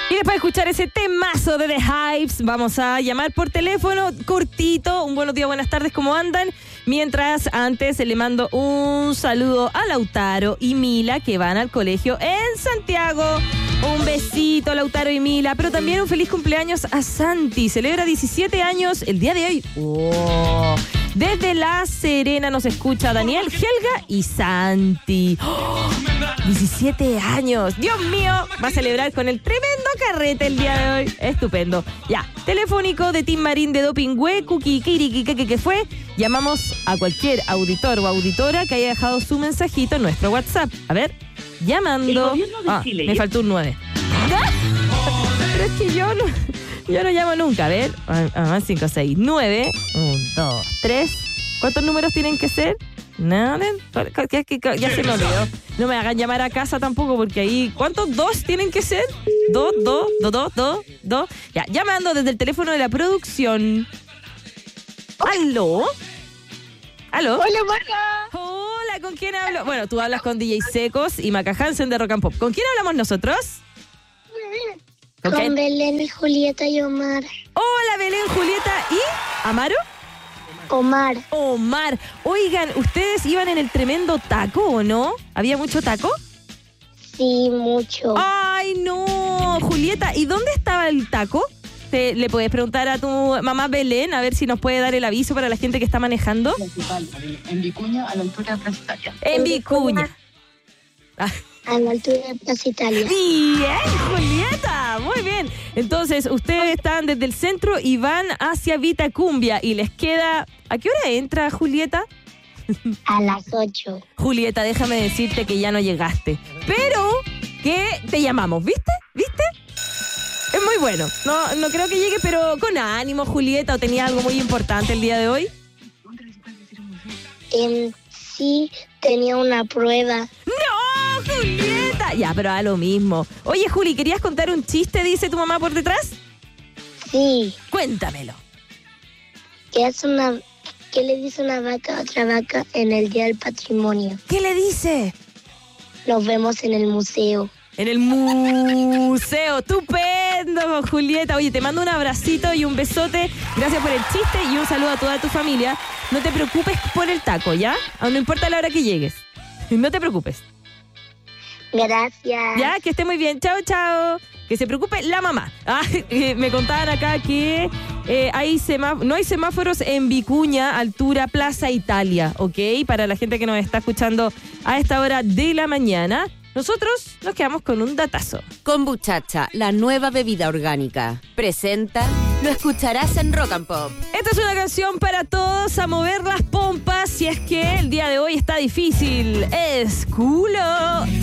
Y después de escuchar ese temazo de The Hives, vamos a llamar por teléfono cortito. Un buenos días, buenas tardes, ¿cómo andan? Mientras antes le mando un saludo a Lautaro y Mila que van al colegio en Santiago. Un besito, Lautaro y Mila, pero también un feliz cumpleaños a Santi. Celebra 17 años el día de hoy. ¡Oh! Desde La Serena nos escucha Daniel, Helga y Santi. ¡Oh! 17 años. Dios mío, va a celebrar con el tremendo carrete el día de hoy. Estupendo. Ya, telefónico de Tim Marín de Dopingüe, Kuki, Kiriki, que fue. Llamamos a cualquier auditor o auditora que haya dejado su mensajito en nuestro WhatsApp. A ver, llamando. Me faltó un 9. Pero es que yo no llamo nunca. A ver, 5, 6, 9. 1, 2, 3. ¿Cuántos números tienen que ser? Nada, ya se me olvidó. No me hagan llamar a casa tampoco, porque ahí, ¿cuántos dos tienen que ser? Dos. Ya, llamando desde el teléfono de la producción. ¿Aló? Hola, Maca. Hola, ¿con quién hablo? Bueno, tú hablas con DJ Secos y Maca Hansen de Rock and Pop. ¿Con quién hablamos nosotros? Con Belén y Julieta y Omar. Hola, Belén, Julieta y ¿Amaro? Omar. Oigan, ¿ustedes iban en el tremendo taco o no? ¿Había mucho taco? Sí, mucho. ¡Ay, no! Julieta, ¿y dónde estaba el taco? ¿Le puedes preguntar a tu mamá Belén a ver si nos puede dar el aviso para la gente que está manejando? En Vicuña, a la altura de Plaza Italia. En Vicuña. A la altura de Plaza Italia. Bien, Julieta, muy bien. Entonces, ustedes están desde el centro y van hacia Vitacumbia y les queda... ¿A qué hora entra, Julieta? A las 8. Julieta, déjame decirte que ya no llegaste, pero que te llamamos, ¿viste? Es muy bueno. No creo que llegue, pero con ánimo, Julieta, ¿o tenía algo muy importante el día de hoy? Sí, tenía una prueba. ¡No, Julieta! Ya, pero a lo mismo. Oye, Juli, ¿querías contar un chiste, dice tu mamá por detrás? Sí. Cuéntamelo. ¿Qué le dice una vaca a otra vaca en el Día del Patrimonio? ¿Qué le dice? Nos vemos en el museo. En el museo. ¡Estupendo, Julieta! Oye, te mando un abracito y un besote. Gracias por el chiste y un saludo a toda tu familia. No te preocupes por el taco, ¿ya? Aún no importa la hora que llegues. No te preocupes. Gracias. Ya, que esté muy bien. Chao, chao. Que se preocupe la mamá. Me contaban acá que no hay semáforos en Vicuña, altura Plaza Italia, ¿ok? Para la gente que nos está escuchando a esta hora de la mañana. Nosotros nos quedamos con un datazo. Kombuchacha, la nueva bebida orgánica. Presenta, lo escucharás en Rock and Pop. Esta es una canción para todos a mover las pompas si es que el día de hoy está difícil. Es culo.